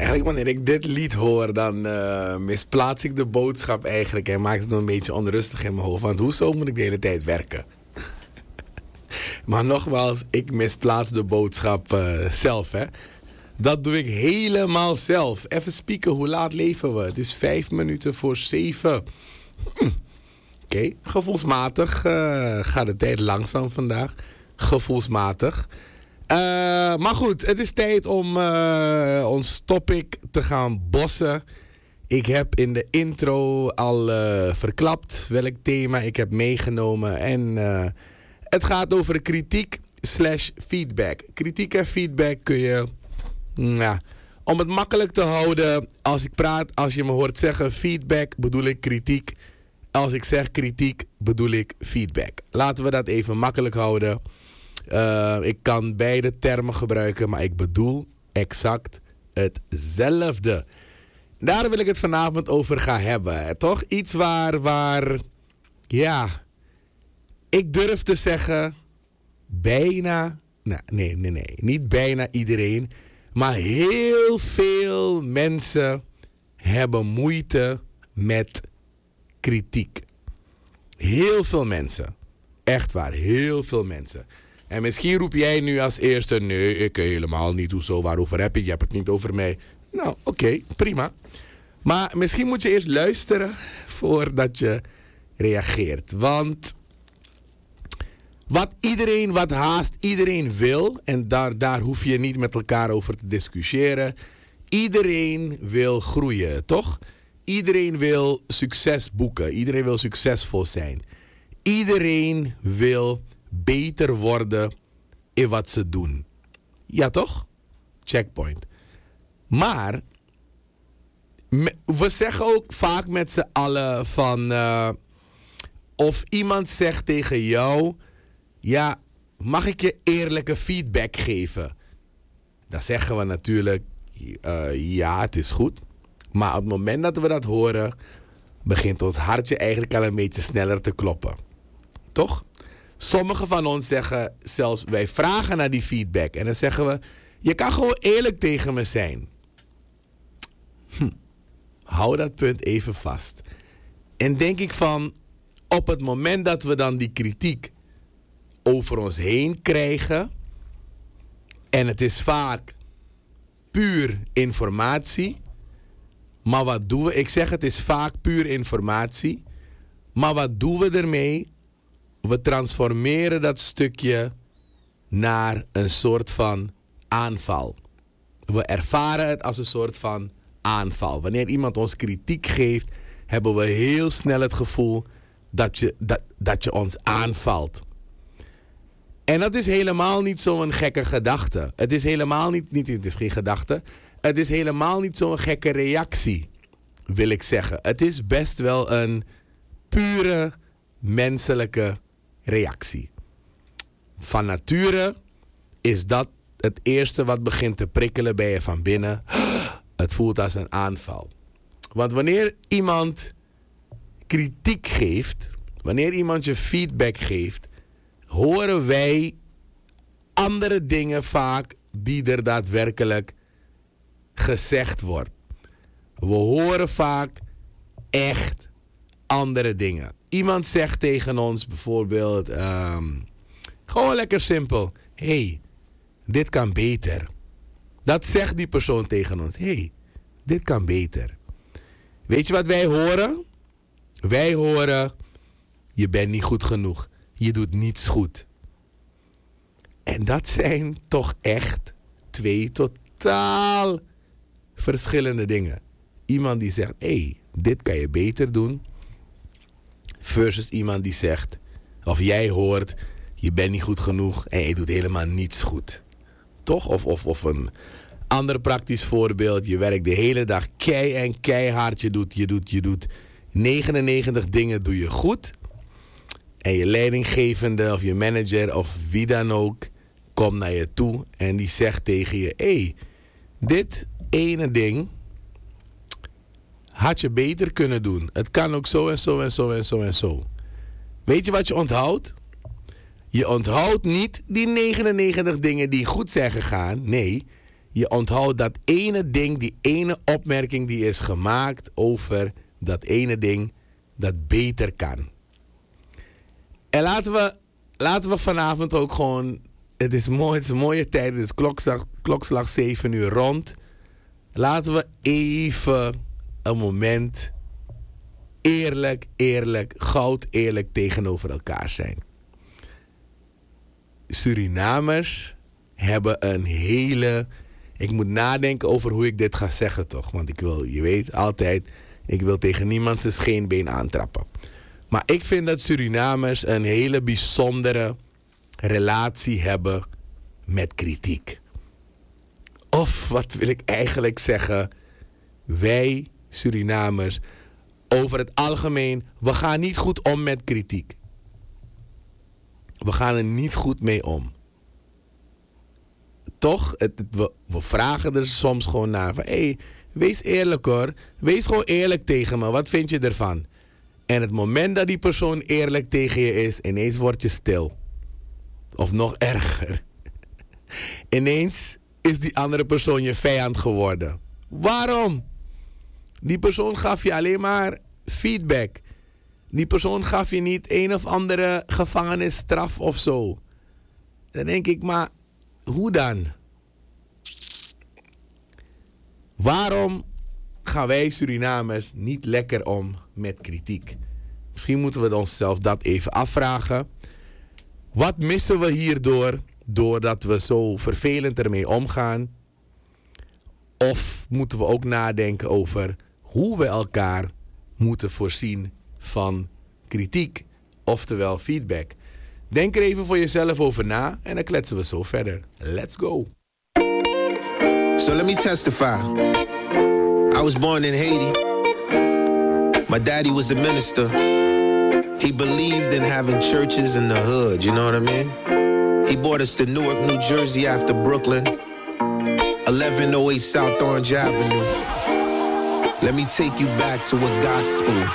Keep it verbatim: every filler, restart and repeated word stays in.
Eigenlijk wanneer ik dit lied hoor, dan uh, misplaats ik de boodschap eigenlijk en maakt het me een beetje onrustig in mijn hoofd. Want hoezo moet ik de hele tijd werken? Maar nogmaals, ik misplaats de boodschap uh, zelf, hè. Dat doe ik helemaal zelf. Even spieken, hoe laat leven we? Het is vijf minuten voor zeven. Hm. Oké, okay. Gevoelsmatig uh, gaat de tijd langzaam vandaag. Gevoelsmatig. Uh, maar goed, het is tijd om uh, ons topic te gaan bossen. Ik heb in de intro al uh, verklapt welk thema ik heb meegenomen. En uh, het gaat over kritiek slash feedback. Kritiek en feedback kun je... Nou, om het makkelijk te houden, als ik praat, als je me hoort zeggen feedback, bedoel ik kritiek. Als ik zeg kritiek, bedoel ik feedback. Laten we dat even makkelijk houden. Uh, ik kan beide termen gebruiken, maar ik bedoel exact hetzelfde. Daar wil ik het vanavond over gaan hebben. Toch iets waar, waar, ja, ik durf te zeggen, bijna, nou, nee, nee, nee, niet bijna iedereen, maar heel veel mensen hebben moeite met kritiek. Heel veel mensen. Echt waar, heel veel mensen. En misschien roep jij nu als eerste, nee, ik helemaal niet, hoezo, waarover heb je, je hebt het niet over mij. Nou, oké, okay, prima. Maar misschien moet je eerst luisteren voordat je reageert. Want wat iedereen, wat haast iedereen wil, en daar, daar hoef je niet met elkaar over te discussiëren. Iedereen wil groeien, toch? Iedereen wil succes boeken. Iedereen wil succesvol zijn. Iedereen wil beter worden in wat ze doen. Ja, toch? Checkpoint. Maar we zeggen ook vaak met z'n allen van Uh, of iemand zegt tegen jou, ja, mag ik je eerlijke feedback geven? Dan zeggen we natuurlijk, uh, ja, het is goed. Maar op het moment dat we dat horen, begint ons hartje eigenlijk al een beetje sneller te kloppen. Toch? Sommigen van ons zeggen zelfs, wij vragen naar die feedback. En dan zeggen we, je kan gewoon eerlijk tegen me zijn. Hm. Hou dat punt even vast. En denk ik van, op het moment dat we dan die kritiek over ons heen krijgen, en het is vaak puur informatie, maar wat doen we? Ik zeg het is vaak puur informatie, maar wat doen we ermee? We transformeren dat stukje naar een soort van aanval. We ervaren het als een soort van aanval. Wanneer iemand ons kritiek geeft, hebben we heel snel het gevoel dat je, dat, dat je ons aanvalt. En dat is helemaal niet zo'n gekke gedachte. Het is helemaal niet, niet, het is geen gedachte. Het is helemaal niet zo'n gekke reactie, wil ik zeggen. Het is best wel een pure menselijke reactie. Van nature is dat het eerste wat begint te prikkelen bij je van binnen. Het voelt als een aanval. Want wanneer iemand kritiek geeft, wanneer iemand je feedback geeft, horen wij andere dingen vaak die er daadwerkelijk gezegd wordt. We horen vaak echt andere dingen. Iemand zegt tegen ons bijvoorbeeld, um, gewoon lekker simpel, hey, dit kan beter. Dat zegt die persoon tegen ons. Hey, dit kan beter. Weet je wat wij horen? Wij horen, je bent niet goed genoeg. Je doet niets goed. En dat zijn toch echt twee totaal verschillende dingen. Iemand die zegt, hey, dit kan je beter doen. Versus iemand die zegt, of jij hoort, je bent niet goed genoeg en je doet helemaal niets goed. Toch? Of, of, of een ander praktisch voorbeeld. Je werkt de hele dag kei en keihard. Je doet, je doet, je doet negenennegentig dingen doe je goed. En je leidinggevende of je manager of wie dan ook komt naar je toe en die zegt tegen je, hé, hey, dit ene ding had je beter kunnen doen. Het kan ook zo en zo en zo en zo en zo. Weet je wat je onthoudt? Je onthoudt niet die negenennegentig dingen die goed zijn gegaan. Nee, je onthoudt dat ene ding, die ene opmerking die is gemaakt over dat ene ding dat beter kan. En laten we, laten we vanavond ook gewoon, het is mooi, het is een mooie tijd, het is klokslag, klokslag zeven uur rond. Laten we even een moment eerlijk, eerlijk, goud eerlijk tegenover elkaar zijn. Surinamers hebben een hele... Ik moet nadenken over hoe ik dit ga zeggen toch. Want ik wil, je weet altijd, ik wil tegen niemand zijn scheenbeen aantrappen. Maar ik vind dat Surinamers een hele bijzondere relatie hebben met kritiek. Of wat wil ik eigenlijk zeggen? Wij Surinamers, over het algemeen, we gaan niet goed om met kritiek. We gaan er niet goed mee om. Toch? Het, het, we, we vragen er soms gewoon naar van, hé, hey, wees eerlijk hoor. Wees gewoon eerlijk tegen me. Wat vind je ervan? En het moment dat die persoon eerlijk tegen je is, ineens word je stil. Of nog erger. Ineens is die andere persoon je vijand geworden. Waarom? Die persoon gaf je alleen maar feedback. Die persoon gaf je niet een of andere gevangenisstraf of zo. Dan denk ik, maar hoe dan? Waarom gaan wij Surinamers niet lekker om met kritiek? Misschien moeten we onszelf dat even afvragen. Wat missen we hierdoor, doordat we zo vervelend ermee omgaan? Of moeten we ook nadenken over hoe we elkaar moeten voorzien van kritiek, oftewel feedback? Denk er even voor jezelf over na en dan kletsen we zo verder. Let's go. So let me testify. I was born in Haiti. My daddy was a minister. He believed in having churches in the hood, you know what I mean? He brought us to Newark, New Jersey after Brooklyn. eleven oh eight South Orange Avenue. Let me take you back to a gospel